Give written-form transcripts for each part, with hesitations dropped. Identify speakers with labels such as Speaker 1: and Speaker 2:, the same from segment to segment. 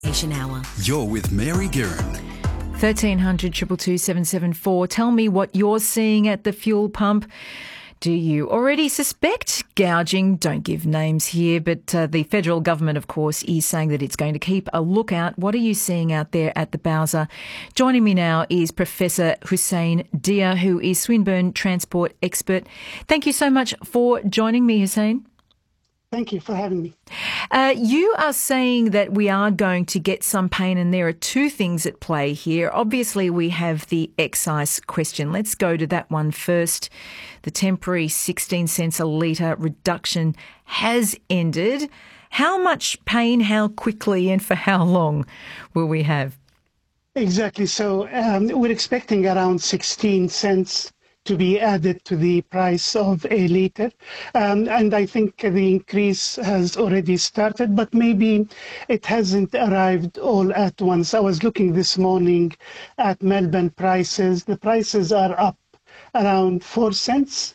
Speaker 1: Station Hour.
Speaker 2: You're with Mary Guerin.
Speaker 3: 1300 222 774. Tell me what you're seeing at the fuel pump. Do you already suspect gouging? Don't give names here, but the federal government, of course, is saying that it's going to keep a lookout. What are you seeing out there at the Bowser? Joining me now is Professor Hussein Dia, who is Swinburne transport expert. Thank you so much for joining me, Hussein.
Speaker 4: Thank you for having me.
Speaker 3: You are saying that we are going to get some pain, and there are two things at play here. Obviously, we have the excise question. Let's go to that one first. The temporary 16 cents a litre reduction has ended. How much pain, how quickly, and for how long will we have?
Speaker 4: Exactly. So we're expecting around 16 cents to be added to the price of a litre. And I think the increase has already started, but maybe it hasn't arrived all at once. I was looking this morning at Melbourne prices. The prices are up around 4 cents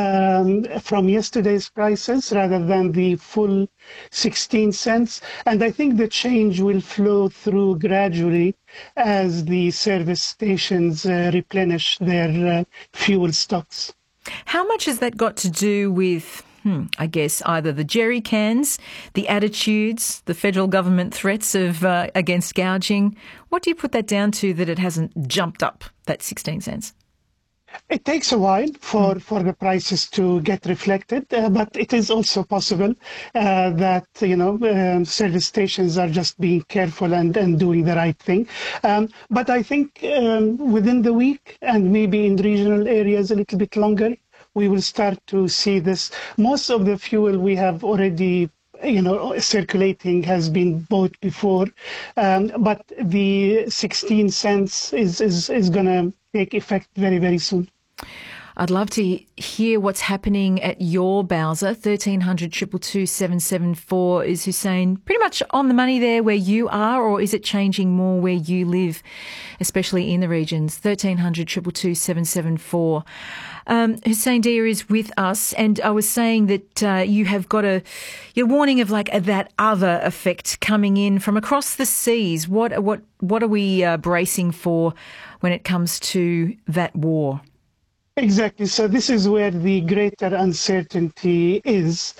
Speaker 4: from yesterday's prices rather than the full 16 cents. And I think the change will flow through gradually as the service stations replenish their fuel stocks.
Speaker 3: How much has that got to do with, I guess, either the jerry cans, the attitudes, the federal government threats of against gouging? What do you put that down to that it hasn't jumped up, that 16 cents?
Speaker 4: It takes a while for the prices to get reflected, but it is also possible that, service stations are just being careful and doing the right thing. But I think within the week and maybe in regional areas a little bit longer, we will start to see this. Most of the fuel we have already circulating has been bought before, but the 16 cents is going to take effect very, very soon.
Speaker 3: I'd love to hear what's happening at your Bowser. 1300 222 774. Is Hussein pretty much on the money there where you are, or is it changing more where you live, especially in the regions? 1300 222 774. Hussein Dia is with us, and I was saying that you have got you're warning of that other effect coming in from across the seas. What are we bracing for when it comes to that war?
Speaker 4: Exactly. So this is where the greater uncertainty is,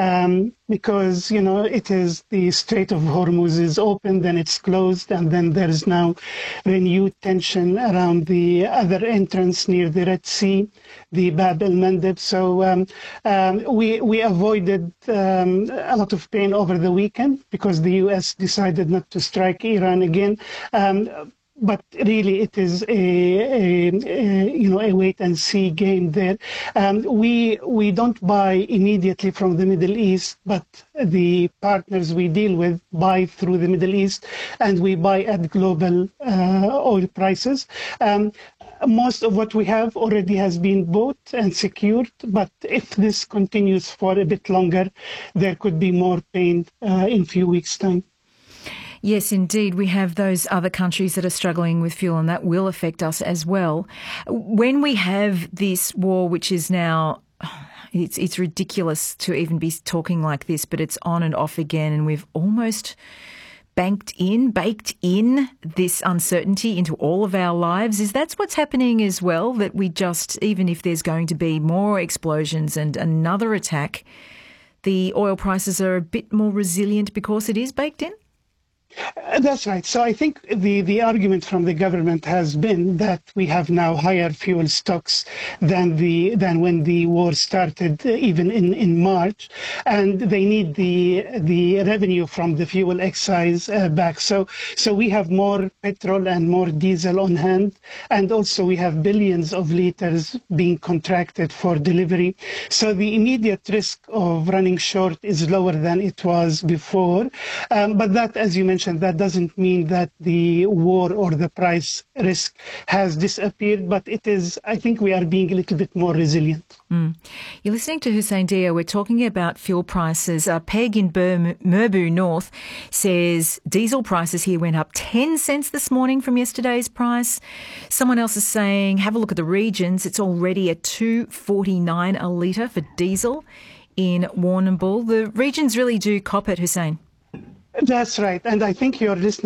Speaker 4: because, it is the Strait of Hormuz is open, then it's closed, and then there's now renewed tension around the other entrance near the Red Sea, the Bab el-Mandeb. So we avoided a lot of pain over the weekend because the U.S. decided not to strike Iran again. But really, it is a wait and see game there. We don't buy immediately from the Middle East, but the partners we deal with buy through the Middle East, and we buy at global oil prices. Most of what we have already has been bought and secured, but if this continues for a bit longer, there could be more pain in a few weeks' time.
Speaker 3: Yes, indeed. We have those other countries that are struggling with fuel, and that will affect us as well. When we have this war, which is now, it's ridiculous to even be talking like this, but it's on and off again, and we've almost baked in this uncertainty into all of our lives. Is that what's happening as well, that we just, even if there's going to be more explosions and another attack, the oil prices are a bit more resilient because it is baked in?
Speaker 4: That's right. So I think the argument from the government has been that we have now higher fuel stocks than when the war started, even in March, and they need the revenue from the fuel excise back. So we have more petrol and more diesel on hand, and also we have billions of liters being contracted for delivery. So the immediate risk of running short is lower than it was before. But that, as you mentioned, that doesn't mean that the war or the price risk has disappeared, but it is, I think we are being a little bit more resilient.
Speaker 3: You're listening to Hussein Dia. We're talking about fuel prices. Peg in Merbau North says diesel prices here went up 10 cents this morning from yesterday's price. Someone else is saying, have a look at the regions. It's already at $2.49 a litre for diesel in Warrnambool. The regions really do cop it, Hussein.
Speaker 4: That's right. And I think your listeners